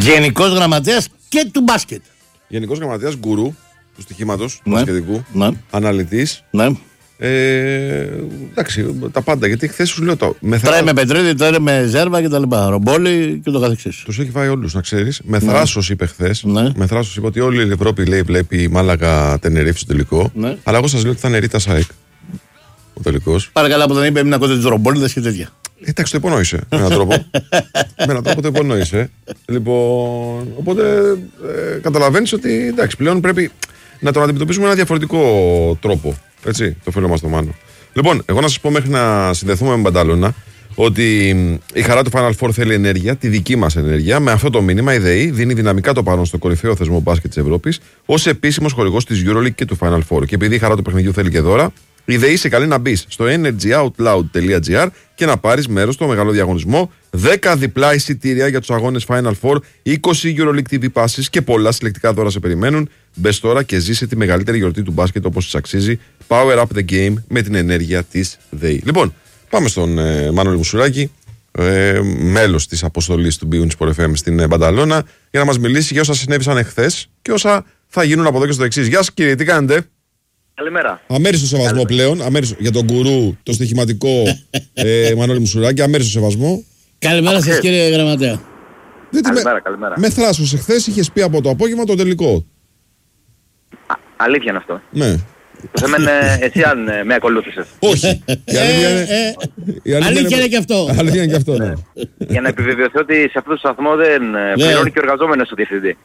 Γενικός γραμματέας και του μπάσκετ. Γενικός γραμματέας γκουρού του στοιχήματος, του μπασκετικού. Ναι. Αναλυτής. Ναι. Εντάξει, τα πάντα. Γιατί χθες σου λέω Τράει με Πετρίδη, τράει με Ζέρβα και τα λοιπά. Ρομπόλι και το καθεξής. Τους έχει φάει όλους, να ξέρεις. Με θράσος είπε χθες. Ναι. Με θράσος είπε ότι όλη η Ευρώπη λέει βλέπει Μάλαγα Τενερίφη στο τελικό. Ναι. Αλλά εγώ σας λέω ότι θα είναι Ρίτα ΣΑΕΚ ο τελικός. Παρακαλά που δεν είπε μην ακούτε τους ρομπόλιδες και τέτοια. Εντάξει, το υπονόησε με έναν τρόπο. Με έναν τρόπο το υπονόησε. Λοιπόν, οπότε καταλαβαίνεις ότι εντάξει, πλέον πρέπει να τον αντιμετωπίσουμε με ένα διαφορετικό τρόπο. Έτσι, το φίλο μας το Μάνο. Λοιπόν, εγώ να σας πω μέχρι να συνδεθούμε με Μπανταλώνα ότι η χαρά του Final Four θέλει ενέργεια, τη δική μας ενέργεια. Με αυτό το μήνυμα η ΔΕΗ δίνει δυναμικά το παρόν στο κορυφαίο θεσμό μπάσκετ της Ευρώπης ως επίσημος χορηγός της EuroLeague και του Final Four. Και επειδή η χαρά του παιχνιδιού θέλει και δώρα, η ΔΕΗ σε καλεί να μπει στο energyoutloud.gr και να πάρεις μέρος στο μεγάλο διαγωνισμό. 10 διπλά εισιτήρια για τους αγώνες Final Four, 20 EuroLeague TV passes και πολλά συλλεκτικά δώρα σε περιμένουν. Μπες τώρα και ζήσε τη μεγαλύτερη γιορτή του μπάσκετ όπως της αξίζει. Power up the game με την ενέργεια της ΔΕΗ. Λοιπόν, πάμε στον Μάνολη Μουσουράκη, μέλος της αποστολής του Beyond Sport FM στην Μπανταλώνα, για να μας μιλήσει για όσα συνέβησαν εχθές και όσα θα γίνουν από εδώ και στο εξής. Γεια σας κύριε, τι κάνετε? Καλημέρα. Αμέριστο σεβασμό πλέον, για τον γκουρού, το στοιχηματικό Μανώλη Μουσουράκη, αμέριστο σεβασμό. Καλημέρα σας κύριε Γραμματέα. Καλημέρα. Με θράσος εχθές είχες πει από το απόγευμα το τελικό. Αλήθεια είναι αυτό. Ναι. Το θέμα είναι εσύ αν με ακολούθησες. Όχι. Αλήθεια είναι και αυτό. Αλήθεια είναι και αυτό, ναι. Για να επιβεβαιωθεί ότι σε αυτό το σταθμό δεν πληρώνει και ο εργαζόμενος του διευθυντή.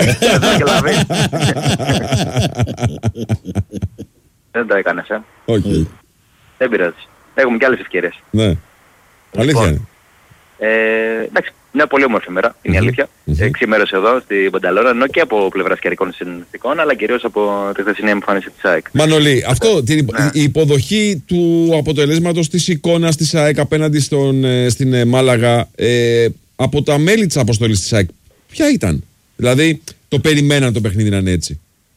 Δεν το έκανες, Όχι. Δεν πειράζει. Έχουμε και άλλες ευκαιρίες. Ναι. Αλήθεια είναι. Εντάξει, μια πολύ όμορφη μέρα, είναι η αλήθεια. Ξημέρωσε εδώ στην Μπανταλώνα, ενώ και από πλευράς καιρικών συνθηκών, αλλά κυρίως από τη χθεσινή εμφάνιση της ΑΕΚ. Μανολή, η υποδοχή του αποτελέσματος της εικόνας της ΑΕΚ απέναντι στην Μάλαγα από τα μέλη της αποστολής της ΑΕΚ, ποια ήταν? Δηλαδή, το περιμέναν το παιχνίδι να είναι έτσι?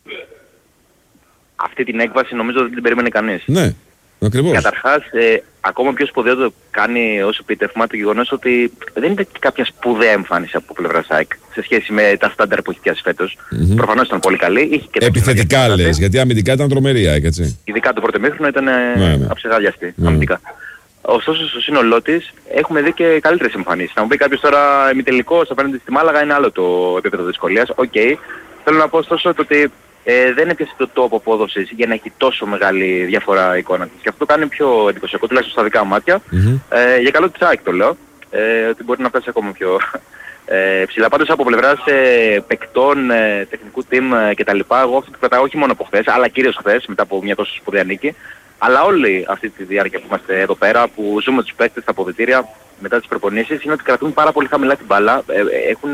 Αυτή την έκβαση νομίζω ότι δεν την περίμενε κανείς. Ναι. Ακριβώς. Καταρχάς, ακόμα πιο σπουδαίο το κάνει ως επιτεύγμα το γεγονός ότι δεν ήταν και κάποια σπουδαία εμφάνιση από πλευράς ΑΕΚ σε σχέση με τα στάνταρ που έχει πιάσει φέτος. Προφανώς ήταν πολύ καλή. Είχε και επιθετικά λες, γιατί αμυντικά ήταν τρομερή ΑΕΚ, έτσι. Ειδικά το πρώτο μήχρονο ήταν αψεγάδιαστη αμυντικά. Ωστόσο, στο σύνολό της έχουμε δει και καλύτερες εμφανίσεις. Να μου πει κάποιος τώρα ημιτελικός απέναντι στη Μάλαγα είναι άλλο το επίπεδο δυσκολίας. Οκ. Θέλω να πω ωστόσο ότι δεν έπιασε το τόπο απόδοσης για να έχει τόσο μεγάλη διαφορά εικόνα της. Και αυτό το κάνει πιο εντυπωσιακό, τουλάχιστον στα δικά μάτια. Για καλό της ΑΕΚ το λέω, ότι μπορεί να φτάσει ακόμα πιο ψηλά. Πάντως από πλευράς παικτών, τεχνικού team κτλ. Εγώ αυτό το κρατάω όχι μόνο από χθες, αλλά κυρίως χθες, μετά από μια τόσο σπουδαία νίκη. Αλλά όλη αυτή τη διάρκεια που είμαστε εδώ πέρα, που ζούμε τους παίκτες στα αποδυτήρια μετά τις προπονήσεις, είναι ότι κρατούν πάρα πολύ χαμηλά την μπάλα. Έχουν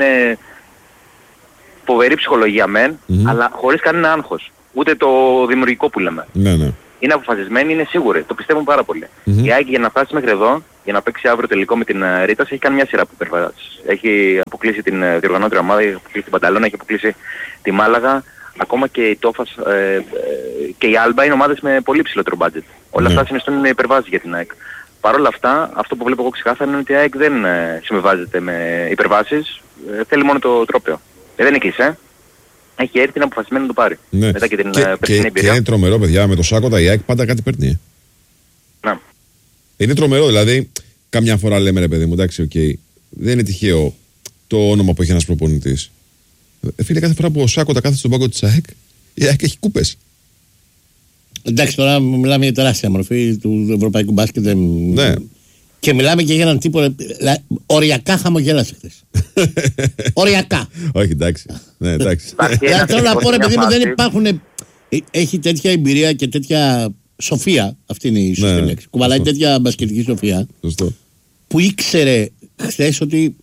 φοβερή ψυχολογία μεν, αλλά χωρίς κανένα άγχος. Ούτε το δημιουργικό που λέμε. Ναι. Είναι αποφασισμένοι, είναι σίγουροι. Το πιστεύουν πάρα πολύ. Η ΑΕΚ για να φτάσει μέχρι εδώ, για να παίξει αύριο τελικό με την Ρίτας, έχει κάνει μια σειρά από υπερβάσεις. Έχει αποκλείσει την διοργανώτρια ομάδα, έχει αποκλείσει την Πανταλώνα, έχει αποκλείσει τη Μάλαγα. Ακόμα και η Τόφας και η Άλμπα είναι ομάδες με πολύ ψηλότερο μπάτζετ. Όλα αυτά συνιστούν υπερβάσεις για την ΑΕΚ. Παρ' όλα αυτά, αυτό που βλέπω εγώ ξεκάθαρα είναι ότι η ΑΕΚ δεν συμβιβάζεται με υπερβάσεις, θέλει μόνο το τρόπαιο. Δεν έκλεισε. Έχει έρθει, είναι αποφασισμένο να το πάρει. Ναι. Μετά και την περσινή εμπειρία. Και είναι τρομερό, παιδιά, με το Σάκοτα η ΑΕΚ πάντα κάτι παίρνει. Να. Είναι τρομερό, δηλαδή, καμιά φορά λέμε ρε παιδί μου, εντάξει, δεν είναι τυχαίο το όνομα που έχει ένας προπονητής. Φίλε, κάθε φορά που ο Σάκοτα κάθεται στον πάγκο της ΑΕΚ, η ΑΕΚ έχει κούπες. Εντάξει, τώρα μιλάμε για τεράστια μορφή του ευρωπαϊκού μπάσκετ. Ναι. Και μιλάμε και για έναν τύπο. Οριακά χαμογέλασε χθες. Οριακά. Όχι, εντάξει. Ναι, εντάξει. Θέλω να πω, ρε παιδί μου, δεν υπάρχουν. Έχει τέτοια εμπειρία και τέτοια σοφία. Αυτή είναι η σωστή λέξη. Κουβαλάει τέτοια μπασκετική σοφία. Σωστό. Που ήξερε χθες ότι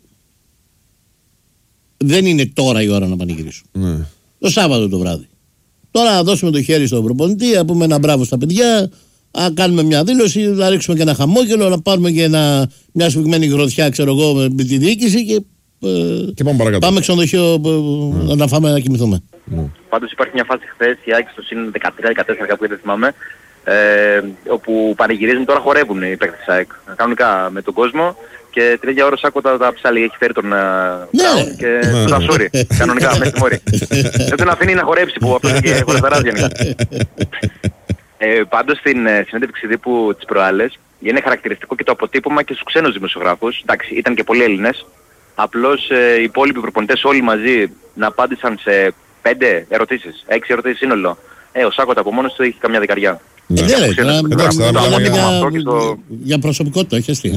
δεν είναι τώρα η ώρα να πανηγυρίσουν. Ναι. Το Σάββατο το βράδυ. Τώρα να δώσουμε το χέρι στον προπονητή, να πούμε ένα μπράβο στα παιδιά, να κάνουμε μια δήλωση, να ρίξουμε και ένα χαμόγελο, να πάρουμε και μια σφιγμένη γροθιά, ξέρω εγώ, με τη διοίκηση και πάμε παρακάτω. Πάμε ξενοδοχείο να τα φάμε να κοιμηθούμε. Πάντως υπάρχει μια φάση χθες, η ΑΕΚ στο συν 13-14 κάπου δεν θυμάμαι, όπου πανηγυρίζουν, τώρα χορεύουν οι παίκτες της ΑΕΚ κανονικά με τον κόσμο και την ίδια ώρα ο Σάκο τα ψάλει, έχει φέρει τον Μπράουν και τον Ασούρη, κανονικά, μέσα στη μόρη. Δεν τον αφήνει να χορέψει που αυτός και χορευταράζει γενικά. Πάντως στην συνέντευξη τύπου της προάλλες, είναι χαρακτηριστικό και το αποτύπωμα και στους ξένους δημοσιογράφους. Εντάξει, ήταν και πολλοί Έλληνες. Απλώς οι υπόλοιποι προπονητές όλοι μαζί να απάντησαν σε 5 ερωτήσεις, 6 ερωτήσεις σύνολο. Ο Σάκοτα από μόνος του έχει καμιά δεκαριά. Για προσωπικότητα, όχι αστεία.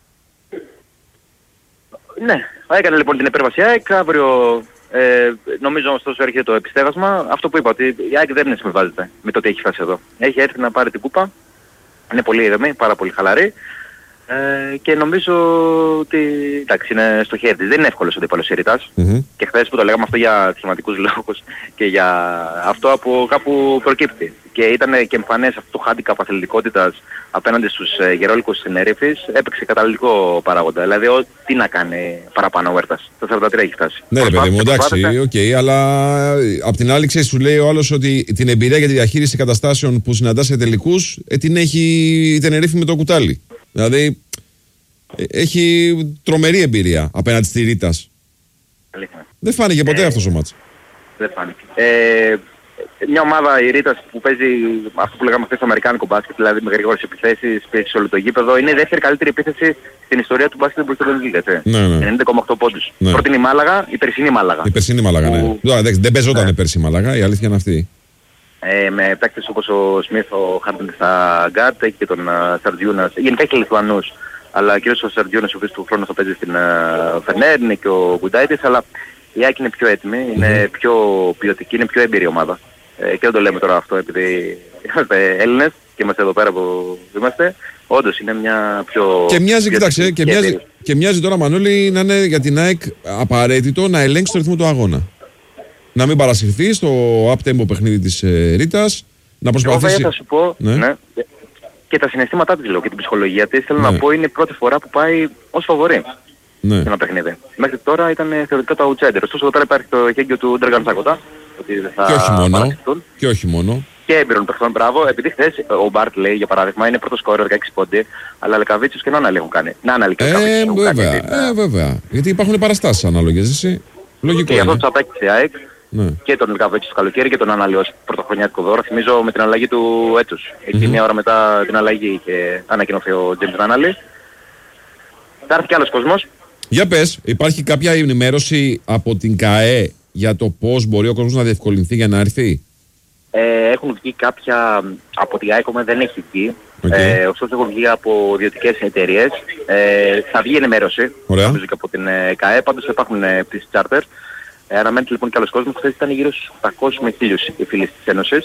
Ναι, έκανε λοιπόν την επέμβαση ΑΕΚ. Αύριο νομίζω ωστόσο έρχεται το επιστέγασμα. Αυτό που είπα, ότι η ΑΕΚ δεν συμβιβάζεται με το ότι έχει φτάσει εδώ. Έχει έρθει να πάρει την κούπα. Είναι πολύ ήρεμη, πάρα πολύ χαλαρή. Και νομίζω ότι εντάξει, είναι στο χέρι της. Δεν είναι εύκολος ο αντίπαλος η Ρήτας. Και χθες που το λέγαμε αυτό για σχηματικούς λόγους και για αυτό από κάπου προκύπτει. Και ήταν και εμφανές αυτό το handicap αθλητικότητας απέναντι στους γερόλικους της Τενερίφης. Έπαιξε καταλυτικό παράγοντα. Δηλαδή τι να κάνει παραπάνω ο Βέρτας. Το 43 έχει φτάσει. Ναι ρε παιδί μου, εντάξει, οκ, αλλά απ' την άλλη ξέρεις, σου λέει ο άλλος ότι την εμπειρία για τη διαχείριση καταστάσεων που συναντάς σε τελικούς την έχει η Τενερίφη με το κουτάλι. Δηλαδή έχει τρομερή εμπειρία απέναντι στη Ρήτας. Δεν φάνηκε ποτέ αυτός ο μάτς. Δεν φάνηκε. Μια ομάδα η Ρήτας που παίζει αυτό που λέγαμε χθες στο αμερικάνικο μπάσκετ, δηλαδή με γρήγορες επιθέσεις, παίζει σε όλο το γήπεδο, είναι η δεύτερη καλύτερη επίθεση στην ιστορία του μπάσκετ που έχει. Ναι. 90,8 πόντους. Ναι. Πρώτη είναι η Μάλαγα, η περσινή Μάλαγα. Η περσινή Μάλαγα, ναι. Δεν παίζονταν πέρσι η Μάλαγα, η αλήθεια είναι αυτή. Με παίκτες όπως ο Σμιθ, ο Χάρντεν στα γκάρτ, έχει και τον Σαρτζιούνας, γενικά έχει και Λιθουανούς. Αλλά κυρίως ο Σαρτζιούνας, ο οποίος του χρόνου θα παίζει στην Φενέρ, είναι και ο Γκουντάιτης, αλλά η ΑΕΚ είναι πιο έτοιμη, είναι πιο ποιοτική, είναι πιο έμπειρη ομάδα. Και δεν το λέμε τώρα αυτό επειδή είμαστε Έλληνες και είμαστε εδώ πέρα που είμαστε. Όντως είναι μια πιο... Και μοιάζει, κοιτάξτε, και μοιάζει τώρα Μανώλη να είναι για την ΑΕΚ απαραίτητο να ελέγξει το ρυθμό του αγώνα. Να μην παρασυρθεί στο up-tempo παιχνίδι της Ρήτας, να προσπαθήσει... Εγώ θα σου πω, ναι. Και τα συναισθήματά της λέω και την ψυχολογία της, θέλω να πω είναι η πρώτη φορά που πάει ως φαβορί σε ένα παιχνίδι. Μέχρι τώρα ήταν θεωρητικά το outsider. Ωστόσο εδώ πέρα υπάρχει το εχέγγυο του Ντρέγκαν Σάκοτα. Και όχι μόνο. Και έμπειρον παιχτών, μπράβο. Επειδή χθες ο Μπάρτ λέει για παράδειγμα είναι πρώτο σκόρερ 16 πόντι, αλλά Λεκαβίτσιος και Νάναλη έχουν κάνει. Βέβαια. Γιατί υπάρχουν παραστάσεις ανάλογες, εσύ. Λογικό. Και γι' αυτό τους απέκτησε η ΑΕΚ. Και τον Λεκαβίτσιο το καλοκαίρι και τον Ανάλη ως πρωτοχρονιάτικο δώρο. Θυμίζω με την αλλαγή του έτους. Εκεί μια ώρα μετά την αλλαγή είχε ανακοινωθεί ο Τζέιμς Ανάλη. Θα έρθει κι άλλος κόσμος. Για πες, υπάρχει κάποια ενημέρωση από την ΚΑΕ για το πώς μπορεί ο κόσμος να διευκολυνθεί για να έρθει? Έχουν βγει κάποια, από την ΑΕΚ δεν έχει βγει. Ωστόσο έχουν βγει από ιδιωτικές εταιρείες. Θα βγει ενημέρωση, νομίζω και από την ΚΑΕ. Πάντως υπάρχουν πτήσεις charter. Αναμένεται λοιπόν και άλλος κόσμος. Χθες ήταν γύρω στους 800 με 1000 οι φίλοι της Ένωσης.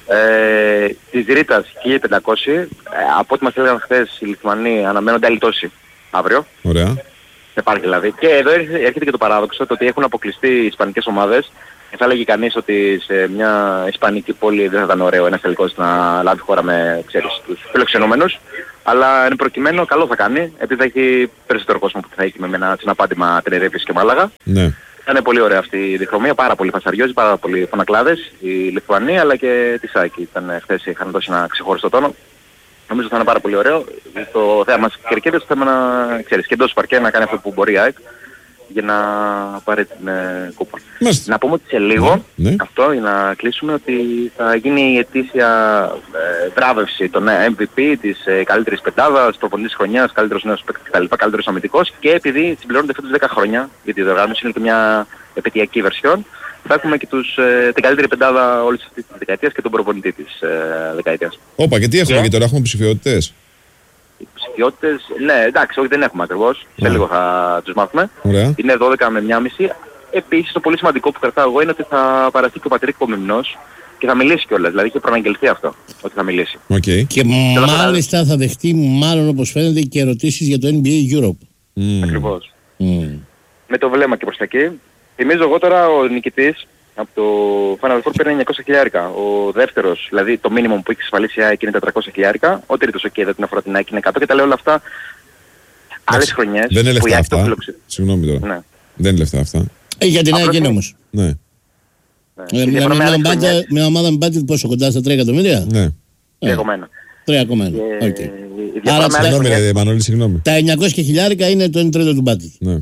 Της Ρήτας 1500. Από ό,τι μας έλεγαν χθες οι Λιθουανοί αναμένονται άλλη τόση αύριο. Ωραία. Υπάρχει δηλαδή. Και εδώ έρχεται και το παράδοξο το ότι έχουν αποκλειστεί οι ισπανικές ομάδες. Θα έλεγε κανείς ότι σε μια ισπανική πόλη δεν θα ήταν ωραίο ένας τελικός να λάβει χώρα με, ξέρεις, τους φιλοξενούμενους. Αλλά εν προκειμένου καλό θα κάνει, επειδή θα έχει περισσότερο κόσμο που θα έχει με ένα συναπάντημα Τενερίφης και Μάλαγα. Ναι. Ήταν πολύ ωραία αυτή η διχρωμία, πάρα πολύ φασαριόζη, πάρα πολύ φωνακλάδες, οι Λιθουανοί αλλά και τη Σάκη. Χθες είχαν δώσει ένα ξεχωριστό τόνο. Νομίζω θα είναι πάρα πολύ ωραίο. Το θέμα μας κερκίδες, το θέμα να ξέρεις και εντός παρκέ να κάνει αυτό που μπορεί η ΑΕΚ για να πάρει την κούπα. Να πούμε ότι σε λίγο, αυτό για να κλείσουμε, ότι θα γίνει η ετήσια βράβευση των MVP της καλύτερης πεντάδας, προπονητής χρονιάς, καλύτερος νέος παίκτης κτλ, καλύτερος αμυντικός, και επειδή συμπληρώνονται φέτος 10 χρόνια, γιατί η διοργάνωση είναι και μια επαιτειακή βερσιόν, θα έχουμε και την καλύτερη πεντάδα όλης αυτής της δεκαετίας και τον προπονητή της δεκαετίας. Όπα, και τι έχουμε και τώρα, έχουμε ψηφιότητες? Οι ψηφιότητες, ναι, εντάξει, όχι δεν έχουμε ακριβώς, σε λίγο θα τους μάθουμε. Είναι 12 με 1,5. Επίσης το πολύ σημαντικό που κρατάω εγώ είναι ότι θα παραστεί και ο Πατρίκ Κομιμνός και θα μιλήσει κιόλας, δηλαδή είχε προαναγγελθεί αυτό, ότι θα μιλήσει. Και μάλιστα θα δεχτεί, μάλλον όπως φαίνεται, και ερωτήσεις για το NBA Europe. Ακριβώς. Με το βλέμμα και προς τα εκεί. Θυμίζω εγώ τώρα ο νικητής από το Final Four παίρνει 900.000. Ο δεύτερος, δηλαδή το minimum που έχει ασφαλίσει η ΑΕΚ είναι 400.000. Ο τρίτος, εδώ την αφορά την ΑΕΚ είναι 100, και τα λέω όλα αυτά άλλες χρονιές. Δεν είναι λεφτά αυτά. Συγγνώμη τώρα. Ναι. Δεν είναι λεφτά αυτά. Για την ΑΕΚ είναι όμως. Ναι. Μια ομάδα με budget πόσο, κοντά στα 3 εκατομμύρια. Ναι. Δεδομένα. Άρα, Μανώλη, συγγνώμη. Τα 900 χιλιάρικα είναι το 1 τρίτο του μπάτζετ. Ναι.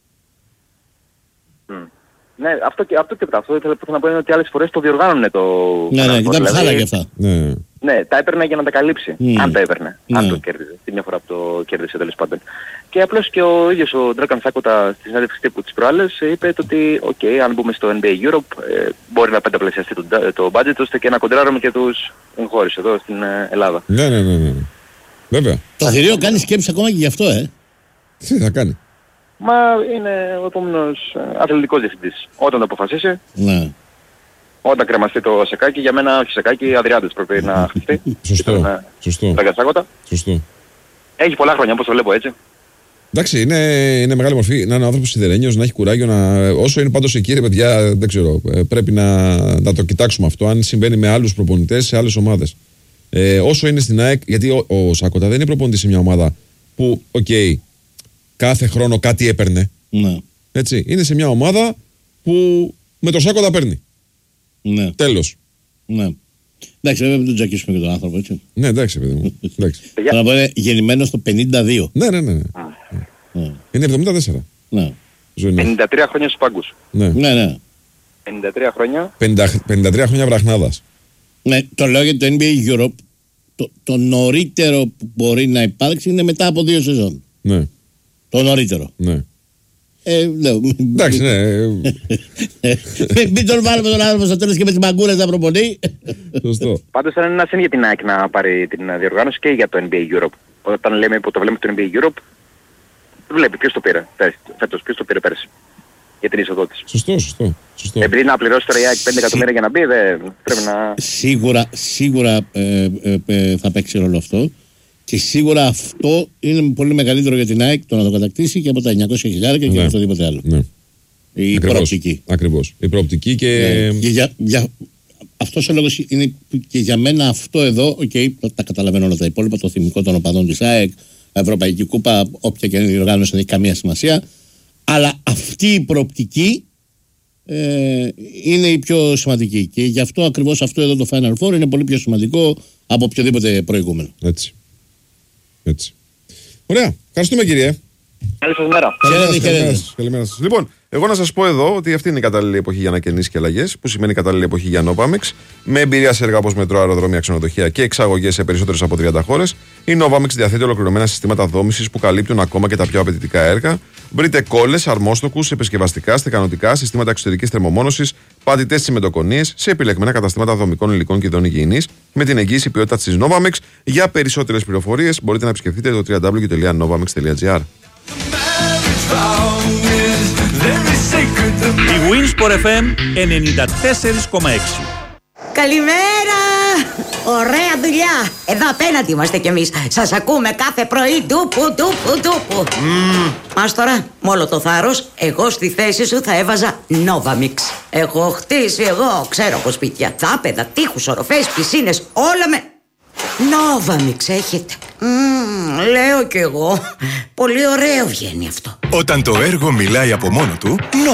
Ναι, αυτό ήθελα να πω είναι ότι άλλες φορές το διοργάνωνε το... Ναι, κοιτάμε χάλα και αυτά. Ναι, τα έπαιρνε για να τα καλύψει. Αν τα έπαιρνε. Αν το κέρδιζε. Τη μια φορά που το κέρδισε τέλος πάντων. Και απλώς και ο ίδιος ο Dragan Sakota στη συνέντευξη τύπου της προάλλες είπε ότι αν μπούμε στο NBA Europe μπορεί να πενταπλασιαστεί το budget ώστε και να κοντράρουμε και τους εγχώριους εδώ στην Ελλάδα. Ναι. Βέβαια. Το θηρίο κάνει σκέψη ακόμα και γι' αυτό, Τι θα κάνει. Μα είναι ο επόμενος αθλητικός διευθυντής. Όταν το αποφασίσει, όταν κρεμαστεί το σεκάκι, για μένα όχι σεκάκι, Αδριάντες πρέπει να χτιστεί. Σωστό. Σωστό. Έχει πολλά χρόνια, όπως το βλέπω έτσι. Εντάξει, είναι μεγάλη μορφή. Να είναι ο άνθρωπος σιδερένιος, να έχει κουράγιο. Όσο είναι πάντως εκεί, ρε παιδιά, δεν ξέρω. Πρέπει να το κοιτάξουμε αυτό. Αν συμβαίνει με άλλους προπονητές σε άλλες ομάδες. Όσο είναι στην ΑΕΚ, γιατί ο Σάκοτα δεν είναι προπονητής σε μια ομάδα που, κάθε χρόνο κάτι έπαιρνε. Ναι. Έτσι. Είναι σε μια ομάδα που με το Σάκοτα παίρνει. Ναι. Τέλος. Ναι. Εντάξει, βέβαια μην τον τζακίσουμε και τον άνθρωπο, έτσι. Ναι, εντάξει, παιδί μου. Θα να πω είναι γεννημένος το 52. Ναι. Είναι 74. Ναι. 53 χρόνια στους πάγκους. Ναι. 53 χρόνια. 53 χρόνια βραχνάδας. Ναι, το λέω γιατί το NBA Europe το νωρίτερο που μπορεί να υπάρξει είναι μετά από 2 σεζόν. Ναι. Το νωρίτερο. Ναι. Εντάξει, ναι. Μην τον βάλουμε τον άνθρωπο στο τέλος και με τις μαγκούρες να προπονεί. Σωστό. Πάντως είναι ένα συν για την ΑΕΚ να πάρει την διοργάνωση και για το NBA Europe. Όταν λέμε που το βλέπουμε το NBA Europe, βλέπει ποιος το πήρε φέτος, ποιος το πήρε πέρσι για την είσοδό της. Σωστό. Επειδή να πληρώσει τώρα η ΑΕΚ 5 εκατομμύρια για να μπει, δεν πρέπει να... Σίγουρα θα παίξει ρόλο αυτό. Και σίγουρα αυτό είναι πολύ μεγαλύτερο για την ΑΕΚ το να το κατακτήσει και από τα 900 χιλιάρικα και από οτιδήποτε άλλο. Ναι. Η προοπτική. Ακριβώς. Η προοπτική και... Αυτός ο λόγος είναι και για μένα αυτό εδώ, τα καταλαβαίνω όλα τα υπόλοιπα, το θυμικό των οπαδών της ΑΕΚ, Ευρωπαϊκή Κούπα, όποια και είναι η διοργάνωση δεν έχει καμία σημασία. Αλλά αυτή η προοπτική είναι η πιο σημαντική. Και γι' αυτό ακριβώς αυτό εδώ το Final Four είναι πολύ πιο σημαντικό από οποιοδήποτε προηγούμενο. Έτσι. Ωραία. Ευχαριστούμε, κύριε. Καλή σας μέρα. Καλημέρα σας. Λοιπόν, εγώ να σας πω εδώ ότι αυτή είναι η κατάλληλη εποχή για ανακαινήσεις και αλλαγές, που σημαίνει κατάλληλη εποχή για Novamix. Με εμπειρία σε έργα όπως μετρό, αεροδρόμια, ξενοδοχεία και εξαγωγές σε περισσότερες από 30 χώρες, η Novamix διαθέτει ολοκληρωμένα συστήματα δόμησης που καλύπτουν ακόμα και τα πιο απαιτητικά έργα. Βρείτε κόλλες, αρμόστοκους, επισκευαστικά, στεκανοτικά, συστήματα εξωτερικής θερμομόνωσης, πατητές τσιμεντοκονίες σε επιλεγμένα καταστήματα δομικών υλικών και ειδών υγιεινής με την εγγύηση ποιότητας της Novamix. Για περισσότερες πληροφορίες μπορείτε να επισκεφτείτε το www.novamix.gr. Η Winsport FM 94,6. Καλημέρα! Ωραία δουλειά! Εδώ απέναντι είμαστε κι εμείς. Σας ακούμε κάθε πρωί. Ντούπου. Μας τώρα, με όλο το θάρρος, εγώ στη θέση σου θα έβαζα Novamix. Έχω χτίσει εγώ, ξέρω από σπίτια, δάπεδα, τείχους, οροφές, πισίνες, όλα με... Novamix έχετε. Λέω κι εγώ. Πολύ ωραίο βγαίνει αυτό. Όταν το έργο μιλάει από μόνο του,